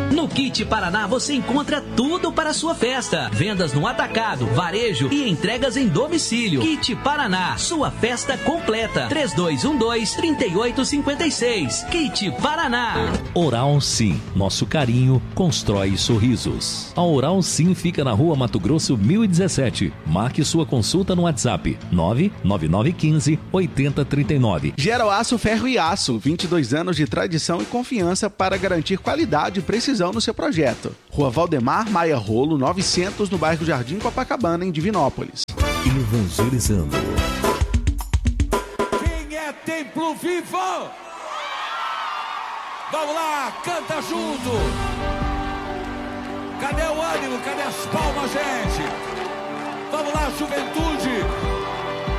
No Kit Paraná você encontra tudo para a sua festa. Vendas no atacado, varejo e entregas em domicílio. Kit Paraná, sua festa completa. 3212-3856. Kit Paraná. Oral Sim, nosso carinho constrói sorrisos. A Oral Sim fica na Rua Mato Grosso 1017. Marque sua consulta no WhatsApp 99915-8039. Geroaço Ferro e Aço, 22 anos de tradição e confiança para garantir qualidade e precisão no seu projeto. Rua Valdemar Maia Rolo, 900, no bairro Jardim Copacabana, em Divinópolis. Evangelizando. Quem é Templo Vivo? Vamos lá, canta junto. Cadê o ânimo? Cadê as palmas, gente? Vamos lá, juventude.